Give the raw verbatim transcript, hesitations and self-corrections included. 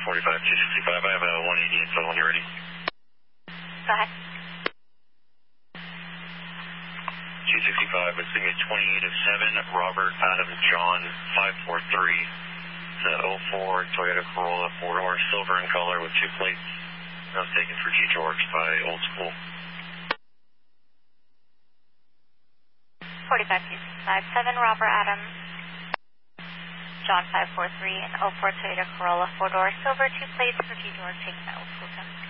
forty-five, two sixty-five. I have a one eighty info when you're ready. Go ahead. two sixty-five, it's going to be twenty-eight of seven, Robert Adam John five four three. It's an oh four Toyota Corolla, four-door, silver in color with two plates. That was taken for G George by Old School. forty-five, two sixty-five, seven, Robert Adam John five four three, an oh four Toyota Corolla, four-door, silver, two plates for G George, taken by Old School.